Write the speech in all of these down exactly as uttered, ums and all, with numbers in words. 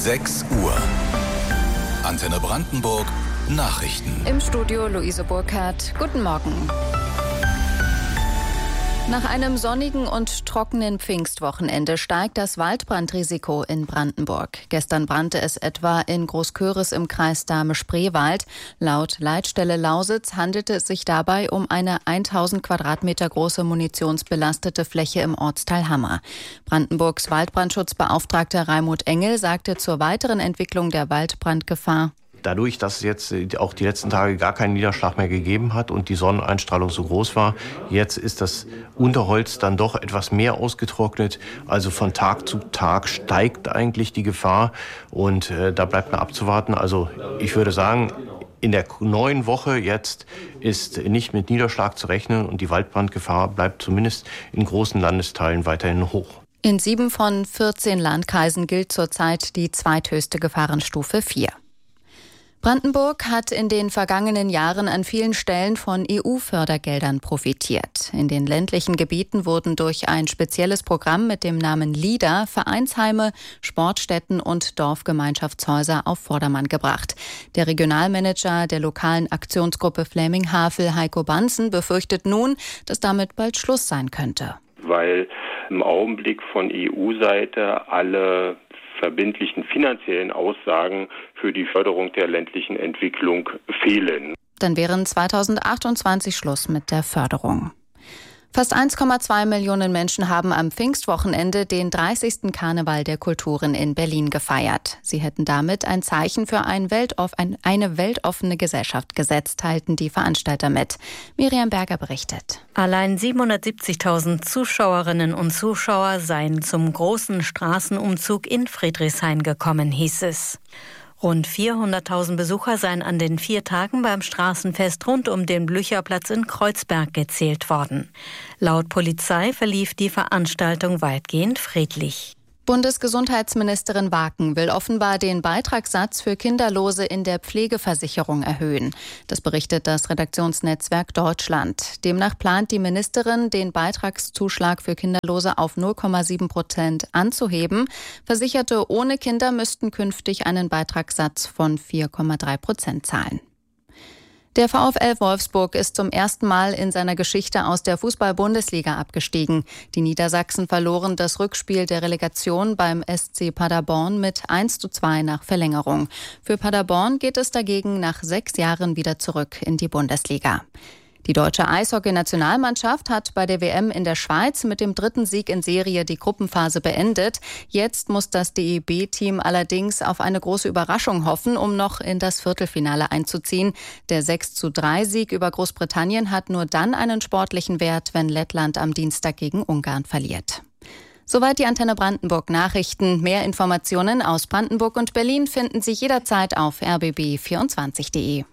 sechs Uhr. Antenne Brandenburg Nachrichten. Im Studio Luise Burkhardt. Guten Morgen. Nach einem sonnigen und trockenen Pfingstwochenende steigt das Waldbrandrisiko in Brandenburg. Gestern brannte es etwa in Großköris im Kreis Dahme-Spreewald. Laut Leitstelle Lausitz handelte es sich dabei um eine tausend Quadratmeter große munitionsbelastete Fläche im Ortsteil Hammer. Brandenburgs Waldbrandschutzbeauftragter Raimund Engel sagte zur weiteren Entwicklung der Waldbrandgefahr: Dadurch, dass es jetzt auch die letzten Tage gar keinen Niederschlag mehr gegeben hat und die Sonneneinstrahlung so groß war, jetzt ist das Unterholz dann doch etwas mehr ausgetrocknet. Also von Tag zu Tag steigt eigentlich die Gefahr und äh, da bleibt noch abzuwarten. Also ich würde sagen, in der neuen Woche jetzt ist nicht mit Niederschlag zu rechnen und die Waldbrandgefahr bleibt zumindest in großen Landesteilen weiterhin hoch. In sieben von vierzehn Landkreisen gilt zurzeit die zweithöchste Gefahrenstufe vier. Brandenburg hat in den vergangenen Jahren an vielen Stellen von E U-Fördergeldern profitiert. In den ländlichen Gebieten wurden durch ein spezielles Programm mit dem Namen LIDA Vereinsheime, Sportstätten und Dorfgemeinschaftshäuser auf Vordermann gebracht. Der Regionalmanager der lokalen Aktionsgruppe Fläming-Havel, Heiko Banzen, befürchtet nun, dass damit bald Schluss sein könnte. Weil im Augenblick von E U-Seite alle verbindlichen finanziellen Aussagen für die Förderung der ländlichen Entwicklung fehlen. Dann wären zweitausendachtundzwanzig Schluss mit der Förderung. Fast eins Komma zwei Millionen Menschen haben am Pfingstwochenende den dreißigsten Karneval der Kulturen in Berlin gefeiert. Sie hätten damit ein Zeichen für ein Weltoff- ein, eine weltoffene Gesellschaft gesetzt, teilten die Veranstalter mit. Miriam Berger berichtet. Allein siebenhundertsiebzigtausend Zuschauerinnen und Zuschauer seien zum großen Straßenumzug in Friedrichshain gekommen, hieß es. Rund vierhunderttausend Besucher seien an den vier Tagen beim Straßenfest rund um den Blücherplatz in Kreuzberg gezählt worden. Laut Polizei verlief die Veranstaltung weitgehend friedlich. Bundesgesundheitsministerin Waken will offenbar den Beitragssatz für Kinderlose in der Pflegeversicherung erhöhen. Das berichtet das Redaktionsnetzwerk Deutschland. Demnach plant die Ministerin, den Beitragszuschlag für Kinderlose auf null Komma sieben Prozent anzuheben. Versicherte ohne Kinder müssten künftig einen Beitragssatz von vier Komma drei Prozent zahlen. Der VfL Wolfsburg ist zum ersten Mal in seiner Geschichte aus der Fußball-Bundesliga abgestiegen. Die Niedersachsen verloren das Rückspiel der Relegation beim S C Paderborn mit eins zu zwei nach Verlängerung. Für Paderborn geht es dagegen nach sechs Jahren wieder zurück in die Bundesliga. Die deutsche Eishockey-Nationalmannschaft hat bei der W M in der Schweiz mit dem dritten Sieg in Serie die Gruppenphase beendet. Jetzt muss das D E B-Team allerdings auf eine große Überraschung hoffen, um noch in das Viertelfinale einzuziehen. Der sechs zu drei Sieg über Großbritannien hat nur dann einen sportlichen Wert, wenn Lettland am Dienstag gegen Ungarn verliert. Soweit die Antenne Brandenburg Nachrichten. Mehr Informationen aus Brandenburg und Berlin finden Sie jederzeit auf r b b vierundzwanzig punkt d e.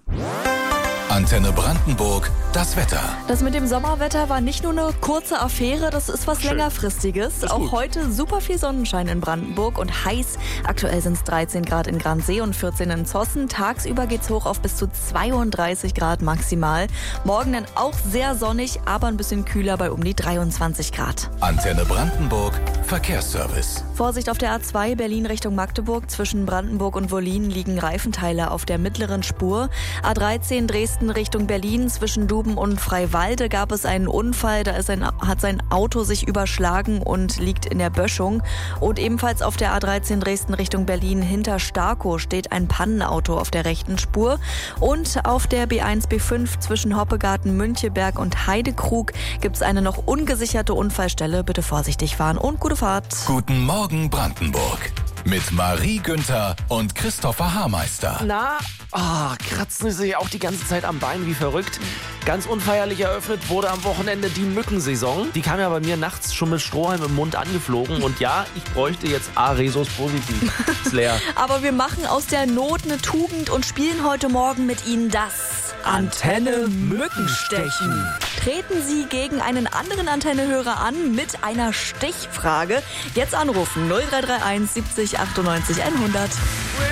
Antenne Brandenburg, das Wetter. Das mit dem Sommerwetter war nicht nur eine kurze Affäre, das ist was Schön. längerfristiges. Auch gut. Heute super viel Sonnenschein in Brandenburg und heiß. Aktuell sind es dreizehn Grad in Gransee und vierzehn in Zossen. Tagsüber geht's hoch auf bis zu zweiunddreißig Grad maximal. Morgen dann auch sehr sonnig, aber ein bisschen kühler bei um die dreiundzwanzig Grad. Antenne Brandenburg, Verkehrsservice. Vorsicht auf der A zwei Berlin Richtung Magdeburg. Zwischen Brandenburg und Wollin liegen Reifenteile auf der mittleren Spur. A dreizehn Dresden Richtung Berlin. Zwischen Duben und Freiwalde gab es einen Unfall. Da ist ein, hat sein Auto sich überschlagen und liegt in der Böschung. Und ebenfalls auf der A dreizehn Dresden Richtung Berlin hinter Starkow steht ein Pannenauto auf der rechten Spur. Und auf der B eins B fünf zwischen Hoppegarten, Müncheberg und Heidekrug gibt es eine noch ungesicherte Unfallstelle. Bitte vorsichtig fahren und gute Fahrt. Guten Morgen Brandenburg. Mit Marie Günther und Christopher Haarmeister. Na, oh, kratzen Sie sich auch die ganze Zeit am Bein wie verrückt. Ganz unfeierlich eröffnet wurde am Wochenende die Mückensaison. Die kam ja bei mir nachts schon mit Strohhalm im Mund angeflogen. Und ja, ich bräuchte jetzt A-Resus positiv. Ist leer. Aber wir machen aus der Not eine Tugend und spielen heute Morgen mit Ihnen das Antenne Mückenstechen. Treten Sie gegen einen anderen Antennehörer an mit einer Stichfrage. Jetzt anrufen null drei drei eins siebzig achtundneunzig hundert.